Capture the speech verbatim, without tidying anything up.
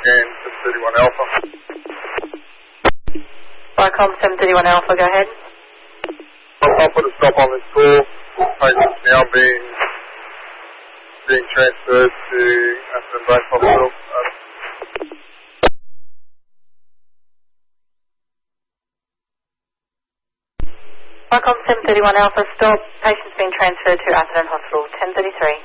scan seven thirty-one Alpha. Vicom seven thirty-one Alpha, go ahead. I'll put a stop on this call. Patient's now being being transferred to Atherton Base Hospital. Uh, Vicom seven thirty-one Alpha, stop. Patient's being transferred to Atherton Hospital, ten thirty-three.